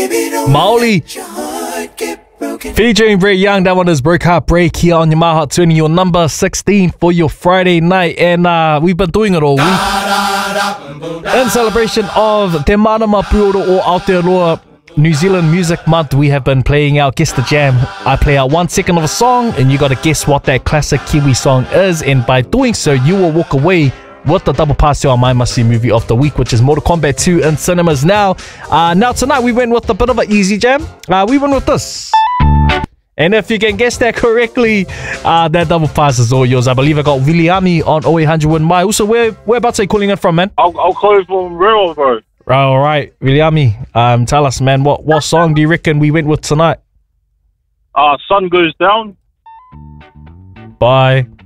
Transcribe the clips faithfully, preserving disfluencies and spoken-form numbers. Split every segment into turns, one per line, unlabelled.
Maoli featuring Brett Young. That one is Break Heart Break here on your My Hot twenty, your number sixteen for your Friday night. And uh, we've been doing it all week in celebration of Te Marama Puoro o Aotearoa New Zealand Music Month. We have been playing our Guess the Jam. I play out one second of a song and you got to guess what that classic Kiwi song is, and by doing so you will walk away with the double pass to our My Must See movie of the week, which is Mortal Kombat two in cinemas now. Uh, now tonight we went with a bit of an easy jam. Uh, we went with this. And if you can guess that correctly, uh, that double pass is all yours. I believe I got Viliami on oh eight hundred one Mai. Also, where whereabouts are you calling it from, man?
I'll, I'll call it from Railroad.
All right, Viliami, um, tell us, man, what, what song do you reckon we went with tonight?
Uh, Sun Goes Down.
Bye.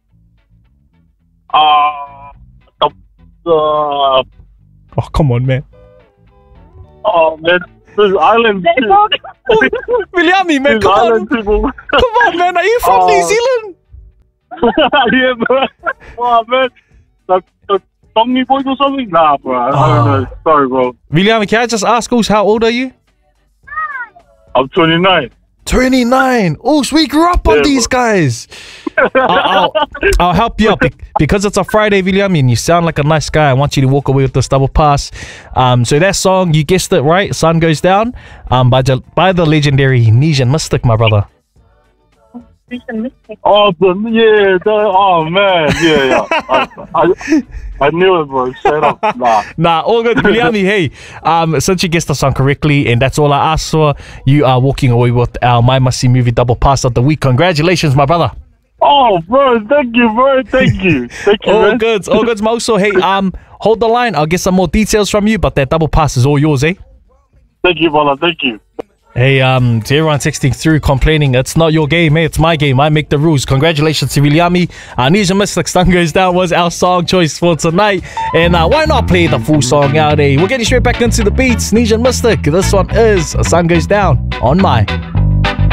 Uh... Uh,
oh, come on, man.
Oh, man. This island people.
Viliami, man, come on.
People.
Come on, man. Are you from uh, New Zealand?
Yeah, man. Oh, man. The, the Tongi boys or something? Nah, bro. I, oh. I don't know. Sorry, bro.
Viliami, can I just ask us, how old are you?
I'm twenty-nine.
twenty-nine. Oh, so we grew up on yeah, these bro. guys. I'll, I'll, I'll help you out because it's a Friday, Viliami, and you sound like a nice guy. I want you to walk away with this double pass. Um, so that song, you guessed it right, Sun Goes Down, um, by, by the legendary Nesian Mystic, my brother.
Oh, the, yeah, the, oh man, yeah, yeah. I, I, I knew it, bro. Straight up, nah.
Nah, all good, Viliami. Hey, um, since you guessed the song correctly, and that's all I asked for, you are walking away with our My Must See movie double pass of the week. Congratulations, my brother.
Oh, bro, thank you, bro. Thank you. Thank you,
all
man.
good, all good, Moso. Hey, um, hold the line. I'll get some more details from you, but that double pass is all yours, eh?
Thank you, brother. Thank you.
Hey, um, to everyone texting through complaining, it's not your game, eh? It's my game. I make the rules. Congratulations to Viliami. Uh, Nesian Mystic, Sun Goes Down was our song choice for tonight. And uh, why not play the full song out, eh? We're getting straight back into the beats. Nesian Mystic, this one is Sun Goes Down on my